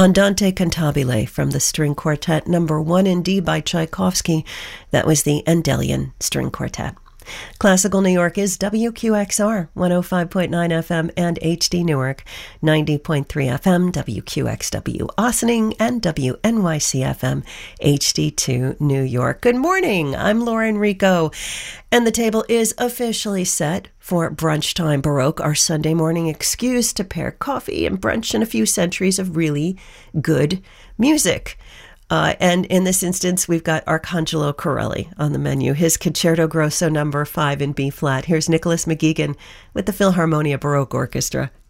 Andante Cantabile from the String Quartet number 1 in D by Tchaikovsky. That was the Endellian String Quartet. Classical New York is WQXR 105.9 FM and HD Newark 90.3 FM, WQXW Ossining, and WNYC FM HD2 New York. Good morning. I'm Lauren Rico, and the table is officially set for Brunch Time Baroque, our Sunday morning excuse to pair coffee and brunch and a few centuries of really good music. And in this instance, we've got Arcangelo Corelli on the menu, his Concerto Grosso number 5 in B-flat. Here's Nicholas McGeegan with the Philharmonia Baroque Orchestra.